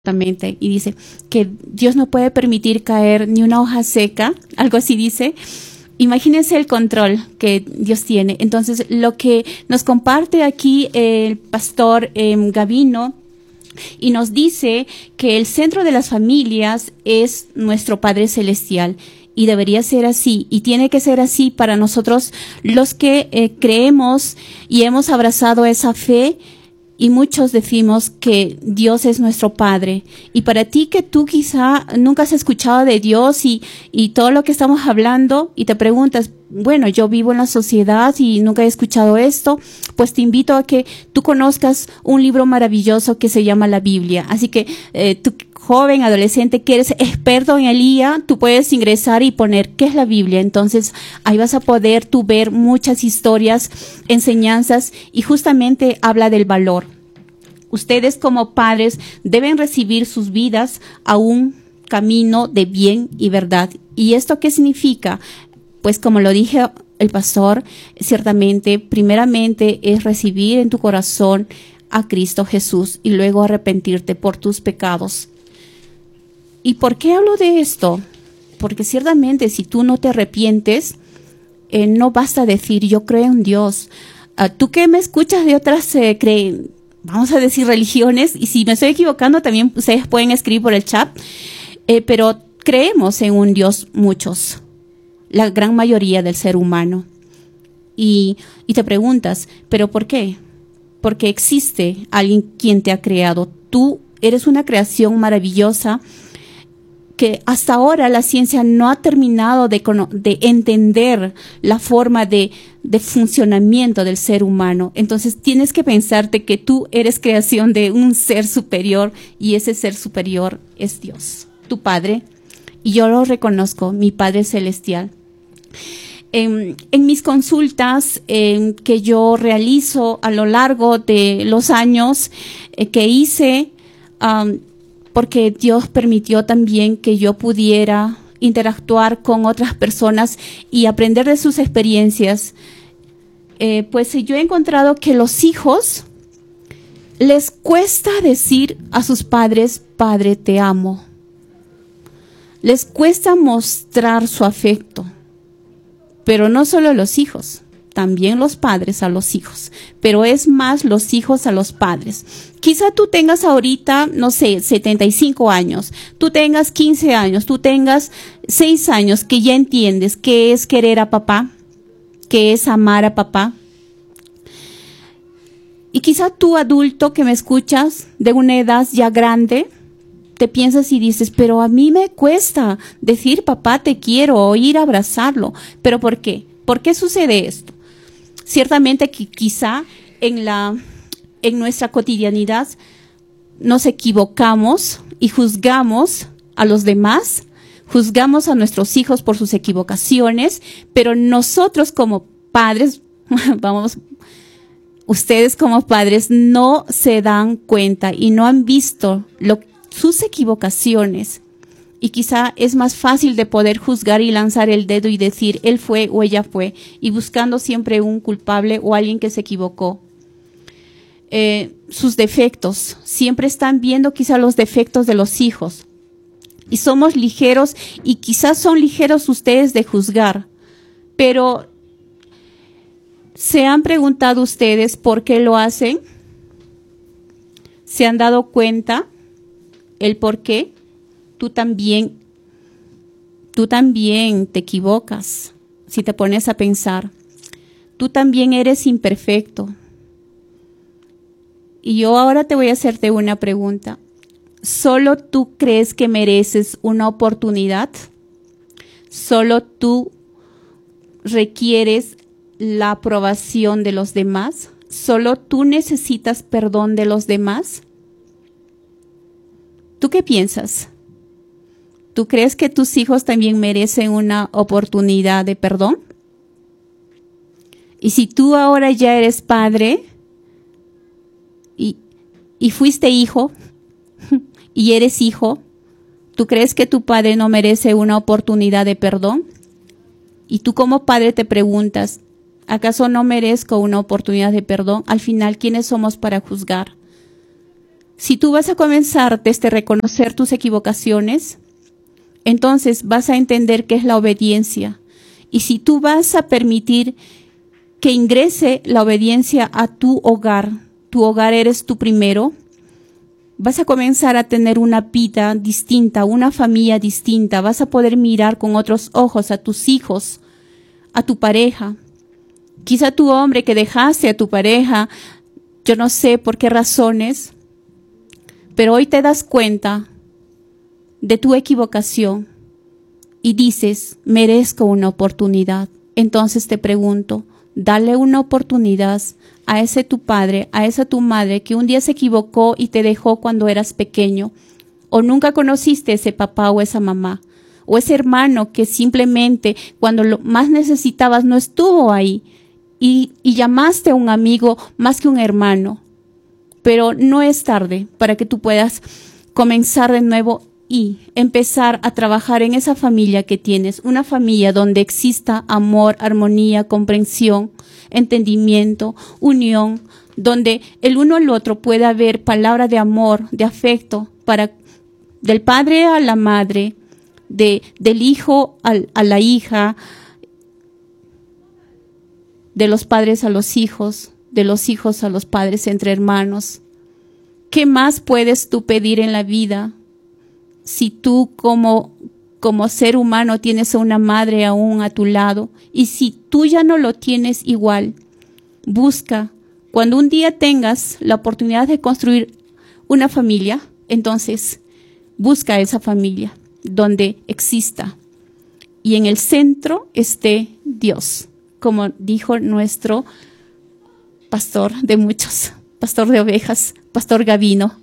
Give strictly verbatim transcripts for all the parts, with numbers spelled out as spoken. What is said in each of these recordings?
Exactamente, y dice que Dios no puede permitir caer ni una hoja seca, algo así dice. Imagínense el control que Dios tiene. Entonces, lo que nos comparte aquí el pastor eh, Gavino, y nos dice que el centro de las familias es nuestro Padre Celestial. Y debería ser así, y tiene que ser así para nosotros los que eh, creemos y hemos abrazado esa fe. Y muchos decimos que Dios es nuestro Padre. Y para ti que tú quizá nunca has escuchado de Dios y, y todo lo que estamos hablando y te preguntas, bueno, yo vivo en la sociedad y nunca he escuchado esto, pues te invito a que tú conozcas un libro maravilloso que se llama la Biblia. Así que eh, tú, joven, adolescente, que eres experto en el I A, tú puedes ingresar y poner ¿qué es la Biblia? Entonces ahí vas a poder tú ver muchas historias, enseñanzas, y justamente habla del valor. Ustedes como padres deben recibir sus vidas a un camino de bien y verdad. ¿Y esto qué significa? Pues como lo dije el pastor, ciertamente, primeramente es recibir en tu corazón a Cristo Jesús y luego arrepentirte por tus pecados. ¿Y por qué hablo de esto? Porque ciertamente si tú no te arrepientes, eh, no basta decir yo creo en Dios. Uh, tú que me escuchas de otras, eh, cre- vamos a decir religiones, y si me estoy equivocando también ustedes pueden escribir por el chat, eh, pero creemos en un Dios muchos, la gran mayoría del ser humano. Y, y te preguntas, ¿pero por qué? Porque existe alguien quien te ha creado. Tú eres una creación maravillosa que hasta ahora la ciencia no ha terminado de, de entender la forma de, de funcionamiento del ser humano. Entonces tienes que pensarte que tú eres creación de un ser superior, y ese ser superior es Dios, tu Padre. Y yo lo reconozco, mi Padre Celestial. En, en mis consultas eh, que yo realizo a lo largo de los años eh, que hice, um, porque Dios permitió también que yo pudiera interactuar con otras personas y aprender de sus experiencias, eh, pues yo he encontrado que los hijos les cuesta decir a sus padres, Padre, te amo. Les cuesta mostrar su afecto. Pero no solo los hijos, también los padres a los hijos, pero es más los hijos a los padres. Quizá tú tengas ahorita, no sé, setenta y cinco años, tú tengas quince años, tú tengas seis años, que ya entiendes qué es querer a papá, qué es amar a papá. Y quizá tú, adulto que me escuchas, de una edad ya grande, te piensas y dices, pero a mí me cuesta decir papá te quiero o ir a abrazarlo. ¿Pero por qué? ¿Por qué sucede esto? Ciertamente que quizá en la, en nuestra cotidianidad nos equivocamos y juzgamos a los demás, juzgamos a nuestros hijos por sus equivocaciones, pero nosotros como padres, vamos, ustedes como padres no se dan cuenta y no han visto lo que sus equivocaciones, y quizá es más fácil de poder juzgar y lanzar el dedo y decir él fue o ella fue, y buscando siempre un culpable o alguien que se equivocó. Eh, sus defectos, siempre están viendo quizá los defectos de los hijos, y somos ligeros, y quizás son ligeros ustedes de juzgar, pero ¿se han preguntado ustedes por qué lo hacen? ¿Se han dado cuenta el por qué? Tú también, tú también te equivocas si te pones a pensar. Tú también eres imperfecto. Y yo ahora te voy a hacerte una pregunta. ¿Solo tú crees que mereces una oportunidad? ¿Solo tú requieres la aprobación de los demás? ¿Solo tú necesitas perdón de los demás? ¿Tú qué piensas? ¿Tú crees que tus hijos también merecen una oportunidad de perdón? Y si tú ahora ya eres padre y, y fuiste hijo y eres hijo, ¿tú crees que tu padre no merece una oportunidad de perdón? Y tú como padre te preguntas, ¿acaso no merezco una oportunidad de perdón? Al final, ¿quiénes somos para juzgar? Si tú vas a comenzar desde reconocer tus equivocaciones, entonces vas a entender qué es la obediencia. Y si tú vas a permitir que ingrese la obediencia a tu hogar, tu hogar eres tú primero, vas a comenzar a tener una vida distinta, una familia distinta, vas a poder mirar con otros ojos a tus hijos, a tu pareja. Quizá tu hombre que dejaste a tu pareja, yo no sé por qué razones, pero hoy te das cuenta de tu equivocación y dices, merezco una oportunidad. Entonces te pregunto, dale una oportunidad a ese tu padre, a esa tu madre que un día se equivocó y te dejó cuando eras pequeño, o nunca conociste a ese papá o esa mamá, o ese hermano que simplemente cuando lo más necesitabas no estuvo ahí y, y llamaste a un amigo más que un hermano. Pero no es tarde para que tú puedas comenzar de nuevo y empezar a trabajar en esa familia que tienes, una familia donde exista amor, armonía, comprensión, entendimiento, unión, donde el uno al otro pueda haber palabra de amor, de afecto, para del padre a la madre, de, del hijo al, a la hija, de los padres a los hijos, de los hijos a los padres entre hermanos. ¿Qué más puedes tú pedir en la vida? Si tú como, como ser humano tienes a una madre aún a tu lado, y si tú ya no lo tienes igual, busca. Cuando un día tengas la oportunidad de construir una familia, entonces busca esa familia donde exista y en el centro esté Dios, como dijo nuestro pastor de muchos, pastor de ovejas, Pastor Gavino.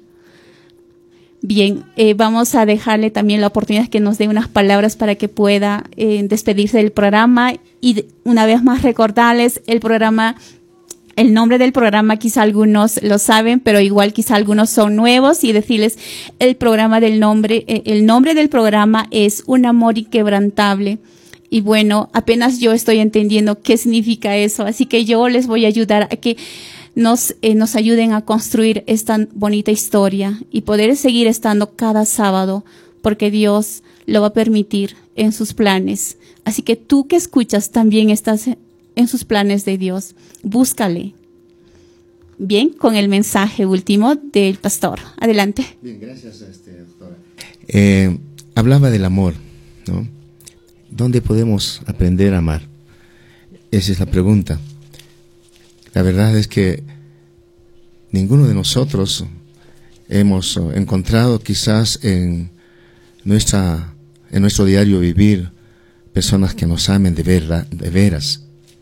Bien, eh, vamos a dejarle también la oportunidad que nos dé unas palabras para que pueda eh, despedirse del programa y de, una vez más recordarles el programa, el nombre del programa, quizá algunos lo saben, pero igual quizá algunos son nuevos, y decirles el programa del nombre, eh, el nombre del programa es Un Amor Inquebrantable. Y bueno, apenas yo estoy entendiendo qué significa eso, así que yo les voy a ayudar a que Nos, eh, nos ayuden a construir esta bonita historia y poder seguir estando cada sábado, porque Dios lo va a permitir en sus planes. Así que tú que escuchas también estás en sus planes de Dios. Búscale. Bien, con el mensaje último del pastor. Adelante. Bien, gracias, este, doctora. Eh, hablaba del amor, ¿no? ¿Dónde podemos aprender a amar? Esa es la pregunta. La verdad es que ninguno de nosotros hemos encontrado quizás en nuestra en nuestro diario vivir personas que nos amen de, verdad, de veras.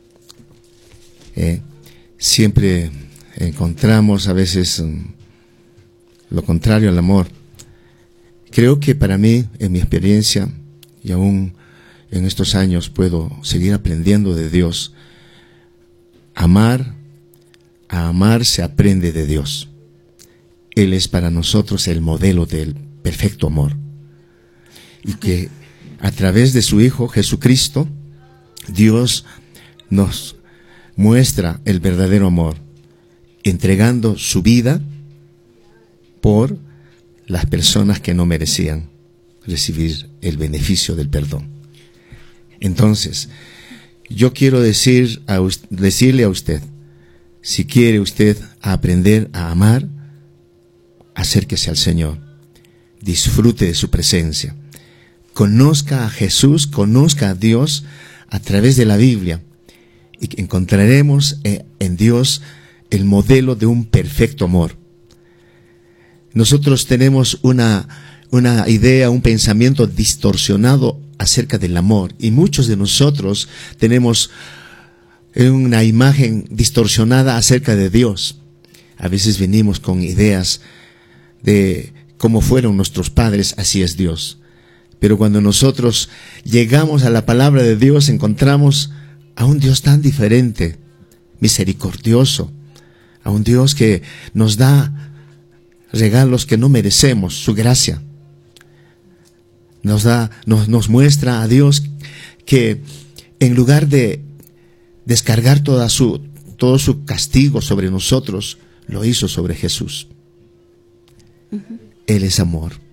Eh, siempre encontramos a veces um, lo contrario al amor. Creo que para mí, en mi experiencia, y aún en estos años puedo seguir aprendiendo de Dios, amar, a amar se aprende de Dios. Él es para nosotros el modelo del perfecto amor. Y que a través de su Hijo Jesucristo, Dios nos muestra el verdadero amor, entregando su vida por las personas que no merecían recibir el beneficio del perdón. Entonces, yo quiero decir a, decirle a usted, si quiere usted aprender a amar, acérquese al Señor, disfrute de su presencia, conozca a Jesús, conozca a Dios a través de la Biblia, y encontraremos en Dios el modelo de un perfecto amor. Nosotros tenemos una, una idea, un pensamiento distorsionado acerca del amor, y muchos de nosotros tenemos una imagen distorsionada acerca de Dios. A veces venimos con ideas de cómo fueron nuestros padres, así es Dios. Pero cuando nosotros llegamos a la palabra de Dios, encontramos a un Dios tan diferente, misericordioso, a un Dios que nos da regalos que no merecemos, su gracia. Nos da, nos, nos muestra a Dios que en lugar de descargar toda su, todo su castigo sobre nosotros, lo hizo sobre Jesús. Uh-huh. Él es amor.